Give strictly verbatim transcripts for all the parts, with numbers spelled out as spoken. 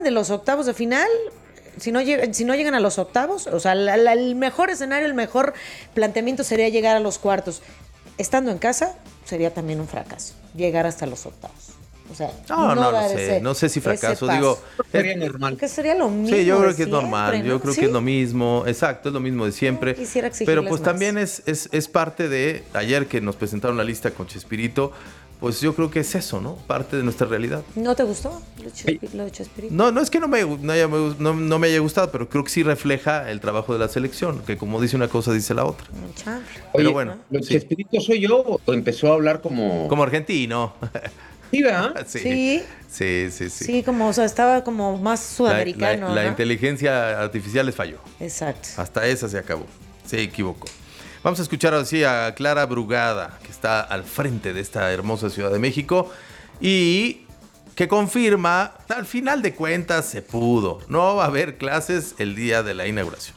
de los octavos de final, si no, lleg- si no llegan a los octavos, o sea, la- la- el mejor escenario, el mejor planteamiento sería llegar a los cuartos. Estando en casa, sería también un fracaso, llegar hasta los octavos. O sea, No, no lo dar sé, ese- no sé si ese fracaso, paso. digo, Sería es- normal. Que sería lo mismo sí, yo de creo que es siempre, normal, ¿no? yo creo ¿Sí? que es lo mismo, exacto, es lo mismo de siempre. No quisiera Pero exigirles pues más. también es, es, es parte de, ayer que nos presentaron la lista con Chespirito, pues yo creo que es eso, ¿no? Parte de nuestra realidad. ¿No te gustó lo de Chespi- lo de Chespirito? No, no es que no me, no, haya- no, no me haya gustado, pero creo que sí refleja el trabajo de la selección, que como dice una cosa, dice la otra. Un chanfle. Pero Oye, bueno, ¿lo sí. Chespirito soy yo o empezó a hablar como... Como argentino. Sí, ¿verdad? Sí, Sí. sí, sí. sí. Sí, como, o sea, estaba como más La, sudamericano. la- la ¿no? inteligencia artificial les falló. Exacto. Hasta esa se acabó. Se equivocó. Vamos a escuchar así a Clara Brugada, que está al frente de esta hermosa Ciudad de México y que confirma, al final de cuentas se pudo. No va a haber clases el día de la inauguración.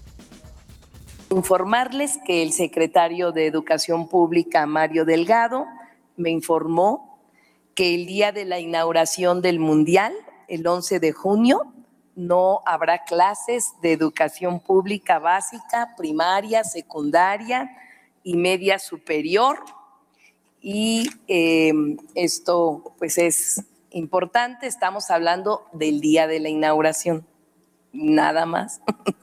Informarles que el secretario de Educación Pública, Mario Delgado, me informó que el día de la inauguración del Mundial, el once de junio, no habrá clases de educación pública básica, primaria, secundaria y media superior. Y eh, esto pues es importante, estamos hablando del día de la inauguración, nada más.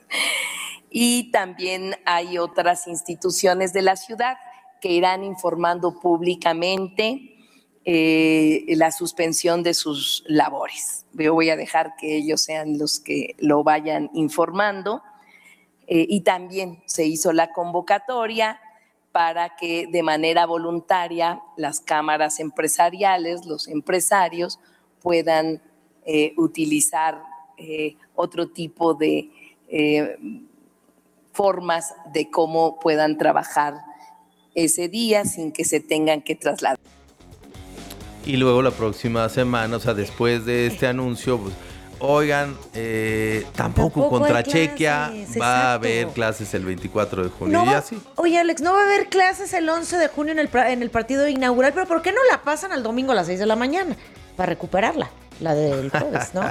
Y también hay otras instituciones de la ciudad que irán informando públicamente eh, la suspensión de sus labores. Yo voy a dejar que ellos sean los que lo vayan informando. Eh, y también se hizo la convocatoria para que de manera voluntaria las cámaras empresariales, los empresarios, puedan eh, utilizar eh, otro tipo de eh, formas de cómo puedan trabajar ese día sin que se tengan que trasladar. Y luego la próxima semana, o sea, después de este anuncio, pues, oigan, eh, tampoco, Tampoco contra hay Chequia clases, va a exacto. haber clases el veinticuatro de junio. No y va- así. Oye, Alex, no va a haber clases el once de junio en el, pra- en el partido inaugural, pero ¿por qué no la pasan al domingo a las seis de la mañana? Para recuperarla, la del jueves, ¿no?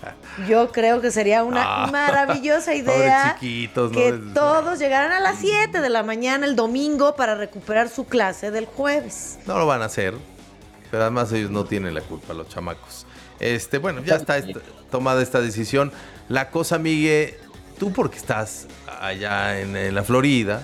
Yo creo que sería una Ah, maravillosa pobres idea chiquitos, ¿no? que Es- todos llegaran a las siete de la mañana el domingo para recuperar su clase del jueves. No lo van a hacer, pero además ellos no tienen la culpa, los chamacos. Este, bueno, ya está esta- tomada esta decisión. La cosa, Migue, tú porque estás allá en, en la Florida,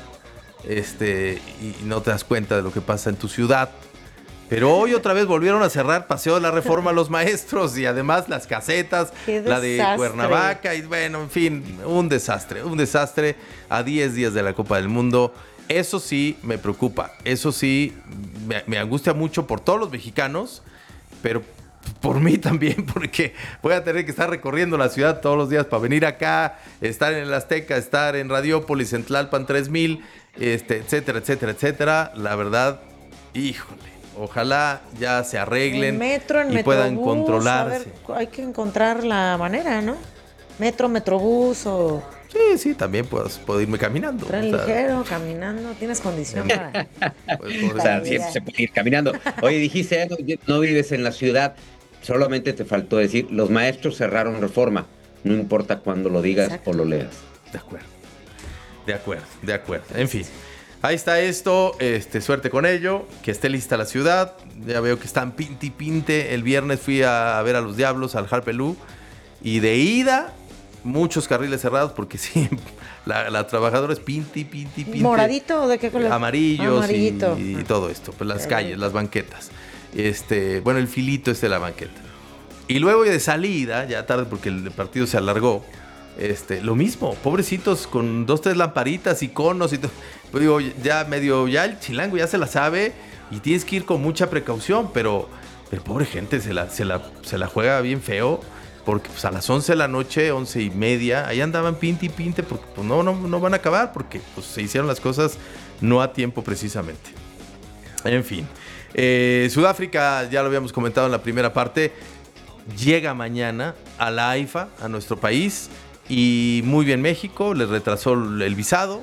este, y no te das cuenta de lo que pasa en tu ciudad. Pero hoy otra vez volvieron a cerrar Paseo de la Reforma a los maestros y además las casetas, ¡Qué la de desastre! Cuernavaca y bueno, en fin, un desastre, un desastre a diez días de la Copa del Mundo. Eso sí me preocupa, eso sí me, me angustia mucho por todos los mexicanos, pero por mí también, porque voy a tener que estar recorriendo la ciudad todos los días para venir acá, estar en el Azteca, estar en Radiópolis, en Tlalpan tres mil, este, etcétera, etcétera, etcétera. La verdad, híjole, ojalá ya se arreglen En metro, en y puedan Metrobús, controlarse. a ver, hay que encontrar la manera, ¿no? Metro, Metrobús o Sí, sí, también puedo, puedo irme caminando. tren O sea, ligero, caminando. Tienes condición para... pues, pues, O sea, Ay, siempre ya. se puede ir caminando. Oye, dijiste, eh, no, no vives en la ciudad. Solamente te faltó decir, los maestros cerraron Reforma. No importa cuándo lo digas Exacto. o lo leas. De acuerdo. De acuerdo, de acuerdo. En fin. Ahí está esto, este, suerte con ello, que esté lista la ciudad. Ya veo que están pinte y pinte. El viernes fui a, a ver a los Diablos, al Harpelú, y de ida, muchos carriles cerrados, porque sí, la, la trabajadora es pinte y pinte y pinte. ¿Moradito o de qué color? Amarillos Amarillito. y, y todo esto, pues las Qué calles, rico. las banquetas. Este, bueno, el filito este de la banqueta. Y luego de salida, ya tarde porque el partido se alargó, este, lo mismo, pobrecitos con dos, tres lamparitas, iconos y todo. Pues digo, ya medio, ya el chilango ya se la sabe y tienes que ir con mucha precaución, pero, pero pobre gente, se la, se la, se la juega bien feo, porque pues a las once de la noche, once y media, ahí andaban pinte y pinte, porque pues no, no, no van a acabar, porque pues se hicieron las cosas no a tiempo precisamente. En fin, eh, Sudáfrica, ya lo habíamos comentado en la primera parte, llega mañana a la AIFA, a nuestro país, y muy bien México, les retrasó el visado,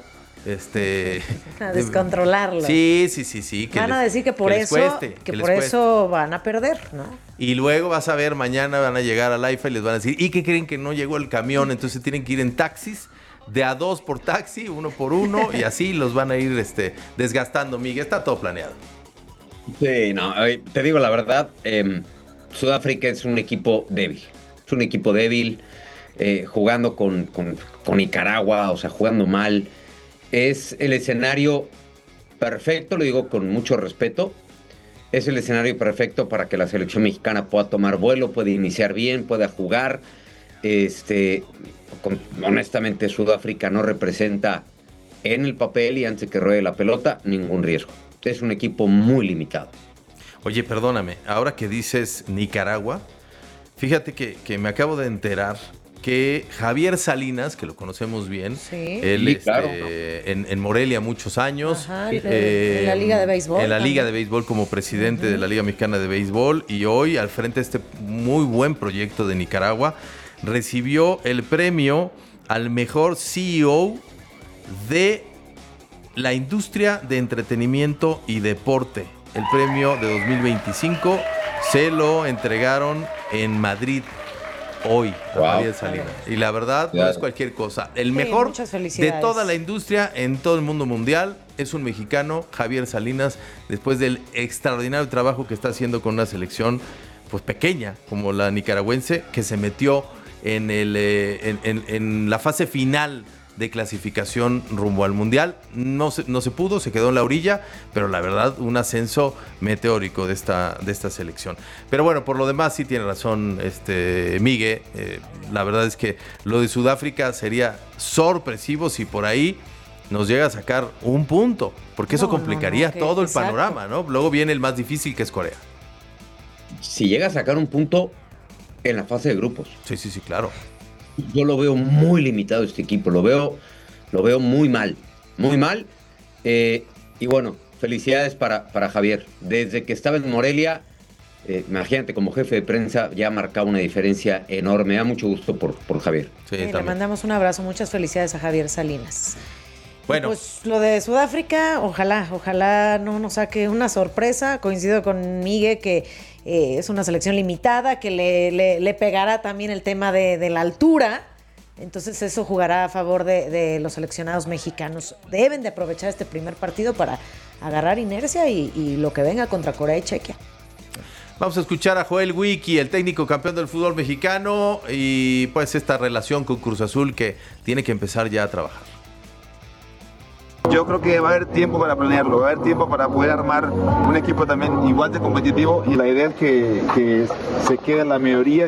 Este, a descontrolarlo. Sí, sí, sí, sí. Que van les, a decir que por que eso, cueste, que, que por eso van a perder, ¿no? Y luego vas a ver, mañana van a llegar al AIFA y les van a decir, ¿y qué creen que no llegó el camión? Entonces tienen que ir en taxis, de a dos por taxi, uno por uno, y así los van a ir este, desgastando, Miguel. Está todo planeado. Sí, no, te digo la verdad, eh, Sudáfrica es un equipo débil. Es un equipo débil, eh, jugando con, con, con Nicaragua, o sea, jugando mal. Es el escenario perfecto, lo digo con mucho respeto, es el escenario perfecto para que la selección mexicana pueda tomar vuelo, pueda iniciar bien, pueda jugar. Este, con, honestamente, Sudáfrica no representa en el papel y antes que ruede la pelota ningún riesgo. Es un equipo muy limitado. Oye, perdóname, ahora que dices Nicaragua, fíjate que, que me acabo de enterar que Javier Salinas, que lo conocemos bien, sí, él sí, claro. este, en, en Morelia muchos años. Ajá, eh, en la Liga de Béisbol. En la también. Liga de Béisbol como presidente uh-huh. de la Liga Mexicana de Béisbol, y hoy al frente de este muy buen proyecto de Nicaragua, recibió el premio al mejor C E O de la industria de entretenimiento y deporte. El premio de dos mil veinticinco se lo entregaron en Madrid hoy a wow. Javier Salinas. Y la verdad, claro. no es cualquier cosa. El sí, mejor de toda la industria en todo el mundo mundial es un mexicano, Javier Salinas, después del extraordinario trabajo que está haciendo con una selección pues pequeña como la nicaragüense, que se metió en, el, eh, en, en, en la fase final de clasificación rumbo al Mundial. No se, no se pudo, se quedó en la orilla, pero la verdad, un ascenso meteórico de esta, de esta selección. Pero bueno, por lo demás sí tiene razón este Miguel. Eh, la verdad es que lo de Sudáfrica sería sorpresivo si por ahí nos llega a sacar un punto, porque eso no, complicaría no, no, todo el exacto. panorama, ¿no? Luego viene el más difícil, que es Corea. Si llega a sacar un punto en la fase de grupos. Sí, sí, sí, claro. Yo lo veo muy limitado este equipo, lo veo, lo veo muy mal, muy mal. Eh, y bueno, felicidades para, para Javier. Desde que estaba en Morelia, eh, imagínate, como jefe de prensa, ya ha marcado una diferencia enorme. Me da mucho gusto por, por Javier. Sí, sí, le mandamos un abrazo, muchas felicidades a Javier Salinas. Bueno, pues lo de Sudáfrica, ojalá, ojalá no nos saque una sorpresa. Coincido con Miguel que eh, es una selección limitada, que le, le, le pegará también el tema de, de la altura. Entonces eso jugará a favor de, de los seleccionados mexicanos. Deben de aprovechar este primer partido para agarrar inercia y, y lo que venga contra Corea y Chequia. Vamos a escuchar a Joel Wiki, el técnico campeón del fútbol mexicano, y pues esta relación con Cruz Azul que tiene que empezar ya a trabajar. Yo creo que va a haber tiempo para planearlo, va a haber tiempo para poder armar un equipo también igual de competitivo, y la idea es que, que se quede en la mayoría.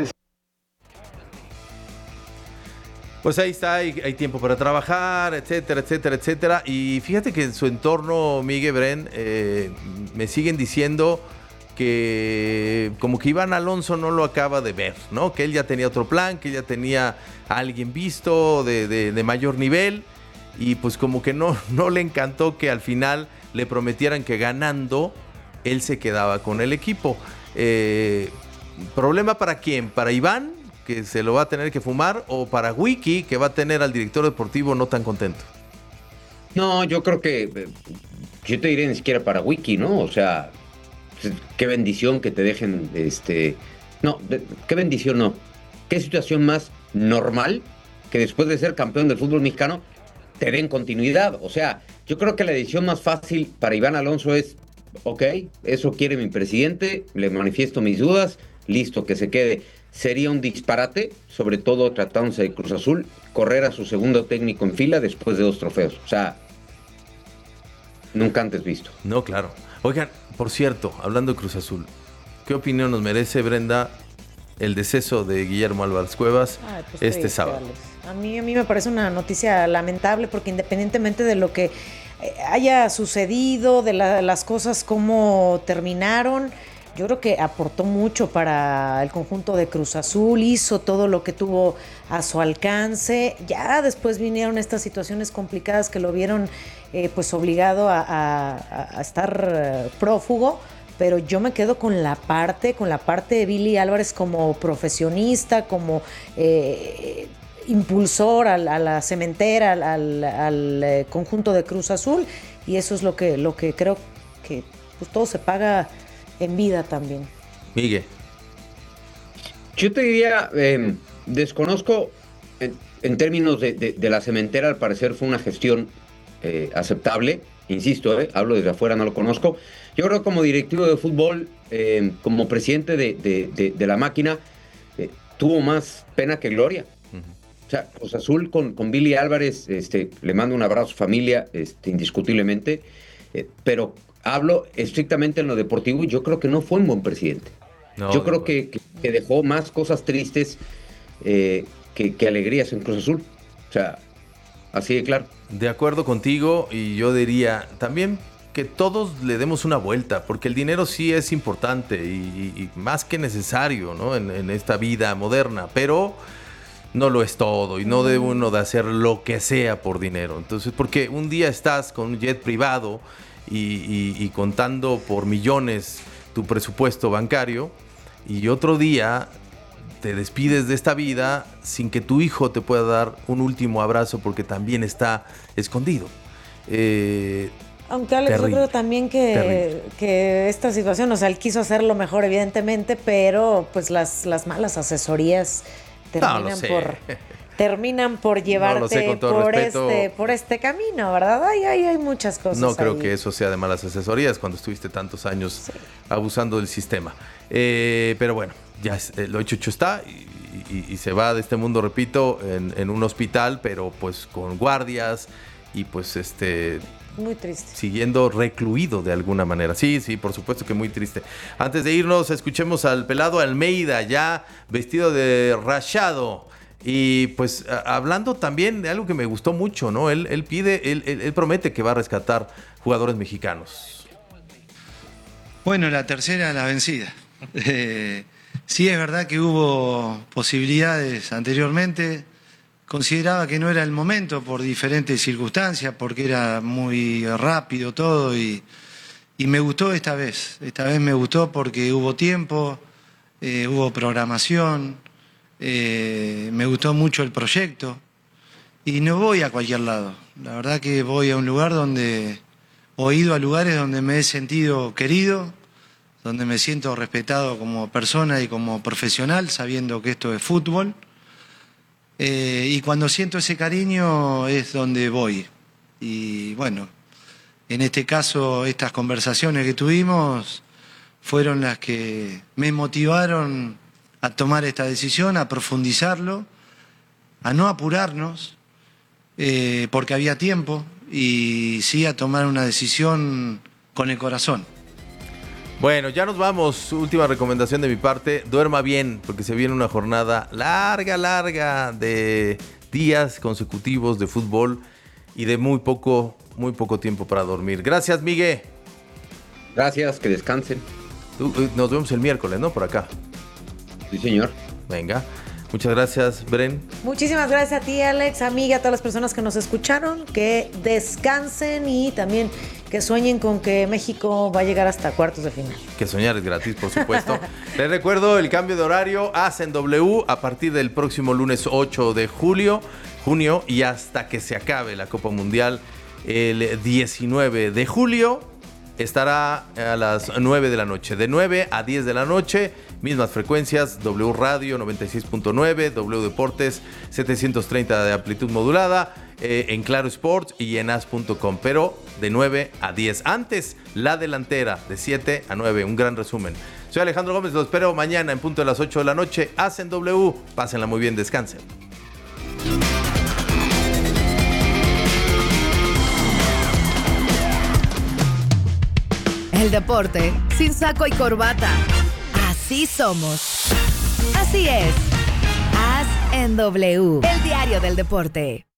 Pues ahí está, hay, hay tiempo para trabajar, etcétera, etcétera, etcétera. Y fíjate que en su entorno, Miguel Bren, eh, me siguen diciendo que como que Iván Alonso no lo acaba de ver, ¿no? Que él ya tenía otro plan, que él ya tenía a alguien visto de, de, de mayor nivel. Y pues como que no, no le encantó que al final le prometieran que ganando él se quedaba con el equipo. Eh, ¿Problema para quién? ¿Para Iván, que se lo va a tener que fumar, o para Wiki, que va a tener al director deportivo no tan contento? No, yo creo que, yo te diré ni siquiera para Wiki, ¿no? O sea, qué bendición que te dejen, este... No, qué bendición no. Qué situación más normal que después de ser campeón del fútbol mexicano te den continuidad. O sea, yo creo que la decisión más fácil para Iván Alonso es, ok, eso quiere mi presidente, le manifiesto mis dudas, listo, que se quede. Sería un disparate, sobre todo tratándose de Cruz Azul, correr a su segundo técnico en fila después de dos trofeos. O sea, nunca antes visto. No, claro. Oigan, por cierto, hablando de Cruz Azul, ¿qué opinión nos merece, Brenda, el deceso de Guillermo Álvarez Cuevas Ay, pues este sábado? A mí, a mí me parece una noticia lamentable, porque independientemente de lo que haya sucedido, de la, las cosas como terminaron, yo creo que aportó mucho para el conjunto de Cruz Azul, hizo todo lo que tuvo a su alcance. Ya después vinieron estas situaciones complicadas que lo vieron eh, pues obligado a, a, a estar eh, prófugo, pero yo me quedo con la parte, con la parte de Billy Álvarez como profesionista, como eh, impulsor a, a la cementera, al, al, al eh, conjunto de Cruz Azul, y eso es lo que, lo que creo que pues, todo se paga en vida también. Miguel. Yo te diría, eh, desconozco en, en términos de, de, de la cementera, al parecer fue una gestión eh, aceptable, insisto, eh, hablo desde afuera, no lo conozco. Yo creo que como directivo de fútbol, eh, como presidente de, de, de, de la máquina, eh, tuvo más pena que gloria. Uh-huh. O sea, Cruz Azul con, con Billy Álvarez, este, le mando un abrazo a su familia, este, indiscutiblemente, eh, pero hablo estrictamente en lo deportivo y yo creo que no fue un buen presidente. No, yo creo que, que, que dejó más cosas tristes eh, que, que alegrías en Cruz Azul. O sea, así de claro. De acuerdo contigo, y yo diría también que todos le demos una vuelta, porque el dinero sí es importante y, y, y más que necesario, ¿no? En, en esta vida moderna, pero no lo es todo y no debe uno de hacer lo que sea por dinero. Entonces, porque un día estás con un jet privado y, y, y contando por millones tu presupuesto bancario, y otro día te despides de esta vida sin que tu hijo te pueda dar un último abrazo porque también está escondido. Eh, Aunque Alex, terrible, yo creo también que, que esta situación, o sea, él quiso hacerlo mejor, evidentemente, pero pues las, las malas asesorías terminan no, lo sé. por terminan por llevarte no sé, por respeto, este por este camino, ¿verdad? Ay, ay, hay muchas cosas. No creo ahí. que eso sea de malas asesorías cuando estuviste tantos años sí. abusando del sistema. Eh, pero bueno, ya eh, lo hecho, hecho está y, y, y se va de este mundo, repito, en, en un hospital, pero pues con guardias y pues este... Muy triste. Siguiendo recluido de alguna manera. Sí, sí, por supuesto que muy triste. Antes de irnos, escuchemos al pelado Almeida, ya vestido de rayado. Y pues a, hablando también de algo que me gustó mucho, ¿no? Él, él pide, él, él, él promete que va a rescatar jugadores mexicanos. Bueno, la tercera la vencida. Eh, sí, es verdad que hubo posibilidades anteriormente. Consideraba que no era el momento por diferentes circunstancias, porque era muy rápido todo y, y me gustó esta vez. Esta vez me gustó porque hubo tiempo, eh, hubo programación, eh, me gustó mucho el proyecto y no voy a cualquier lado. La verdad que voy a un lugar donde, o he ido a lugares donde me he sentido querido, donde me siento respetado como persona y como profesional, sabiendo que esto es fútbol. Eh, y cuando siento ese cariño es donde voy. Y bueno, en este caso estas conversaciones que tuvimos fueron las que me motivaron a tomar esta decisión, a profundizarlo, a no apurarnos, eh, porque había tiempo, y sí a tomar una decisión con el corazón. Bueno, ya nos vamos. Última recomendación de mi parte. Duerma bien, porque se viene una jornada larga, larga de días consecutivos de fútbol y de muy poco, muy poco tiempo para dormir. Gracias, Miguel. Gracias, que descansen. Nos vemos el miércoles, ¿no? Por acá. Sí, señor. Venga. Muchas gracias, Bren. Muchísimas gracias a ti, Alex, amiga, a todas las personas que nos escucharon, que descansen y también que sueñen con que México va a llegar hasta cuartos de final. Que soñar es gratis, por supuesto. Les recuerdo el cambio de horario, hacen W a partir del próximo lunes ocho de julio, junio y hasta que se acabe la Copa Mundial el diecinueve de julio. Estará a las nueve de la noche, de nueve a diez de la noche, mismas frecuencias, W Radio noventa y seis punto nueve, W Deportes setecientos treinta de amplitud modulada, eh, en Claro Sports y en as punto com, pero de nueve a diez. Antes, la delantera, de siete a nueve, un gran resumen. Soy Alejandro Gómez, los espero mañana en punto de las ocho de la noche, hacen W, pásenla muy bien, descansen. El deporte sin saco y corbata. Así somos. Así es. Haz en W. El diario del deporte.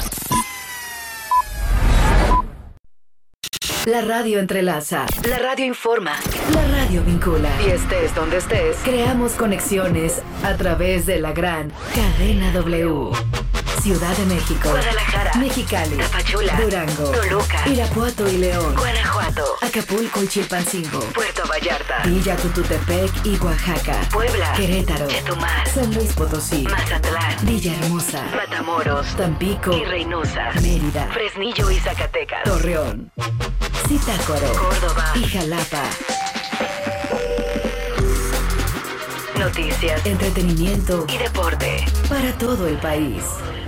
La radio entrelaza. La radio informa. La radio vincula. Y estés donde estés, creamos conexiones a través de la gran cadena W. Ciudad de México, Guadalajara, Mexicali, Tapachula, Durango, Toluca, Irapuato y León, Guanajuato, Acapulco y Chilpancingo, Puerto Vallarta, Villa Tututepec y Oaxaca, Puebla, Querétaro, Chetumal, San Luis Potosí, Mazatlán, Villahermosa, Matamoros, Tampico y Reynosa, Mérida, Fresnillo y Zacatecas, Torreón, Zitácuaro, Córdoba y Jalapa. Noticias, Entretenimiento y deporte para todo el país.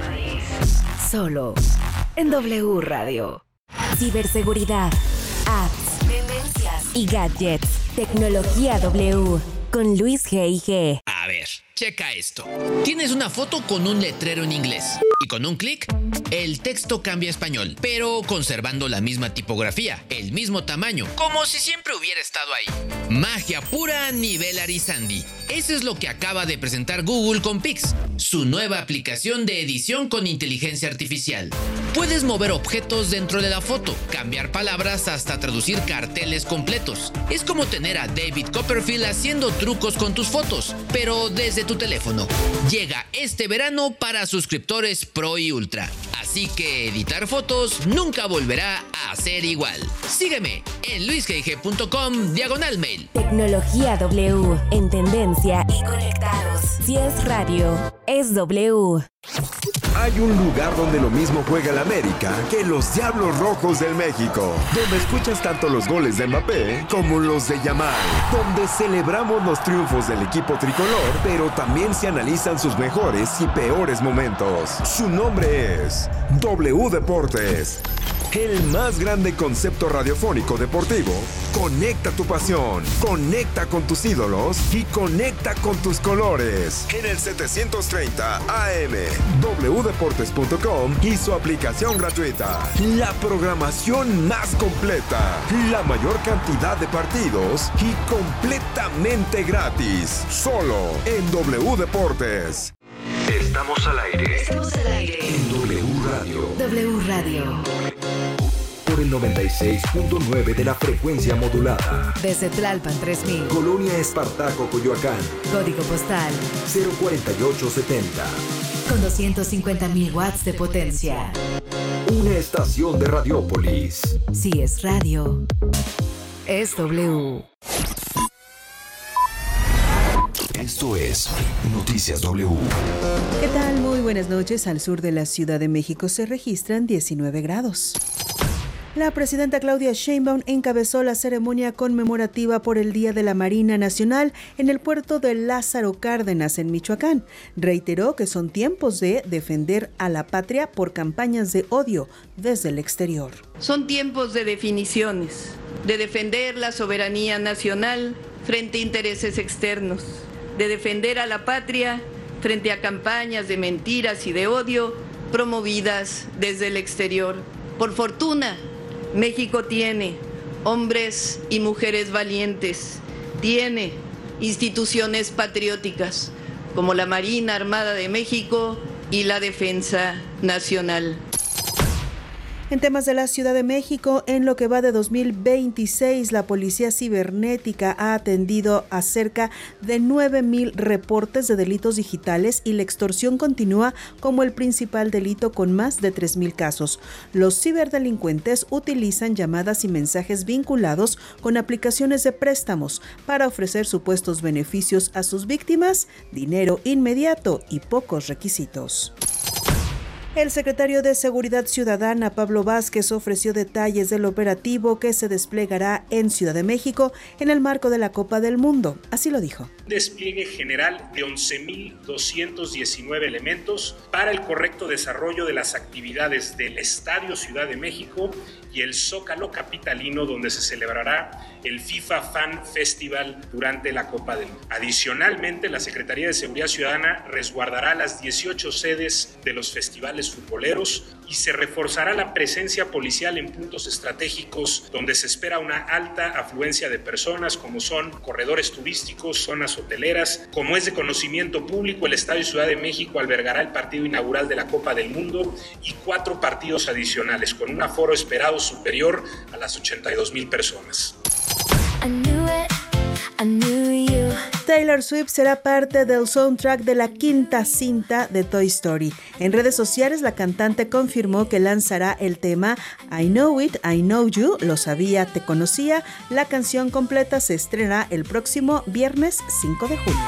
Solo en W Radio. Ciberseguridad, apps, tendencias y gadgets. Tecnología W con Luis G I G. A ver, checa esto. Tienes una foto con un letrero en inglés y con un clic, el texto cambia a español, pero conservando la misma tipografía, el mismo tamaño, como si siempre hubiera estado ahí. Magia pura a nivel Arizandi. Eso es lo que acaba de presentar Google con Pix, su nueva aplicación de edición con inteligencia artificial. Puedes mover objetos dentro de la foto, cambiar palabras hasta traducir carteles completos. Es como tener a David Copperfield haciendo trucos con tus fotos, pero desde tu teléfono. Llega este verano para suscriptores Pro y Ultra. Así que editar fotos nunca volverá a ser igual. Sígueme en luisgig.com diagonal mail. Tecnología W en tendencia y conectados. Si es radio, es W. Hay un lugar donde lo mismo juega el América que los Diablos Rojos del México, donde escuchas tanto los goles de Mbappé como los de Yamal, donde celebramos los triunfos del equipo tricolor, pero también se analizan sus mejores y peores momentos. Su nombre es W Deportes. El más grande concepto radiofónico deportivo. Conecta tu pasión, conecta con tus ídolos y conecta con tus colores. En el setecientos treinta A M, w deportes punto com y su aplicación gratuita. La programación más completa, la mayor cantidad de partidos y completamente gratis. Solo en W Deportes. Estamos al aire. Estamos al aire. En W Radio. W Radio. Por el noventa y seis punto nueve de la frecuencia modulada. Desde Tlalpan tres mil. Colonia Espartaco, Coyoacán. Código postal cero cuarenta y ocho setenta. Con doscientos cincuenta mil watts de potencia. Una estación de Radiópolis. Si es radio, es W. Esto es Noticias W. ¿Qué tal? Muy buenas noches. Al sur de la Ciudad de México se registran diecinueve grados. La presidenta Claudia Sheinbaum encabezó la ceremonia conmemorativa por el Día de la Marina Nacional en el puerto de Lázaro Cárdenas, en Michoacán. Reiteró que son tiempos de defender a la patria por campañas de odio desde el exterior. Son tiempos de definiciones, de defender la soberanía nacional frente a intereses externos, de defender a la patria frente a campañas de mentiras y de odio promovidas desde el exterior. Por fortuna, México tiene hombres y mujeres valientes, tiene instituciones patrióticas como la Marina Armada de México y la Defensa Nacional. En temas de la Ciudad de México, en lo que va de dos mil veintiséis, la Policía Cibernética ha atendido a cerca de nueve mil reportes de delitos digitales y la extorsión continúa como el principal delito con más de tres mil casos. Los ciberdelincuentes utilizan llamadas y mensajes vinculados con aplicaciones de préstamos para ofrecer supuestos beneficios a sus víctimas, dinero inmediato y pocos requisitos. El secretario de Seguridad Ciudadana, Pablo Vázquez, ofreció detalles del operativo que se desplegará en Ciudad de México en el marco de la Copa del Mundo. Así lo dijo. Un despliegue general de once mil doscientos diecinueve elementos para el correcto desarrollo de las actividades del Estadio Ciudad de México y el Zócalo capitalino, donde se celebrará el FIFA Fan Festival durante la Copa del Mundo. Adicionalmente, la Secretaría de Seguridad Ciudadana resguardará las dieciocho sedes de los festivales futboleros y se reforzará la presencia policial en puntos estratégicos donde se espera una alta afluencia de personas, como son corredores turísticos, zonas hoteleras. Como es de conocimiento público, el Estadio Ciudad de México albergará el partido inaugural de la Copa del Mundo y cuatro partidos adicionales, con un aforo esperado superior a las ochenta y dos mil personas. I knew it, I knew you. Taylor Swift será parte del soundtrack de la quinta cinta de Toy Story. En redes sociales, la cantante confirmó que lanzará el tema I Know It, I Know You, Lo Sabía, Te Conocía. La canción completa se estrenará el próximo viernes cinco de junio.